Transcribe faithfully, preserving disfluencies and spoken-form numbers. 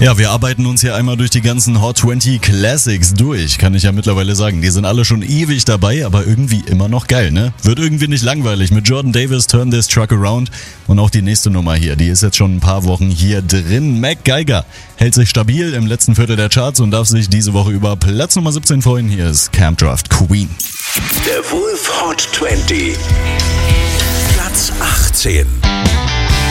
Ja, wir arbeiten uns hier einmal durch die ganzen Hot zwanzig Classics durch, kann ich ja mittlerweile sagen. Die sind alle schon ewig dabei, aber irgendwie immer noch geil, ne? Wird irgendwie nicht langweilig. Mit Jordan Davis, Turn This Truck Around und auch die nächste Nummer hier, die ist jetzt schon ein paar Wochen hier drin. MacGyver hält sich stabil im letzten Viertel der Charts und darf sich diese Woche über Platz Nummer siebzehn freuen. Hier ist Camp Draft Queen. Der Wolf Hot zwanzig, Platz achtzehn.